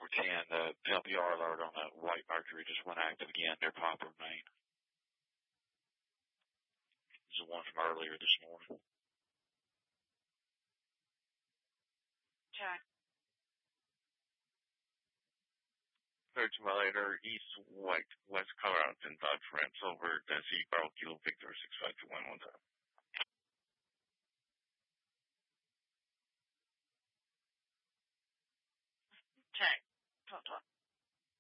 10. The LPR alert on the White Mercury just went active again near Poplar, Maine. This is the one from earlier this morning. Okay. Search later, East White, West Carlton, Dodge ramps over the Bravo Kilo Victor 65211. Okay.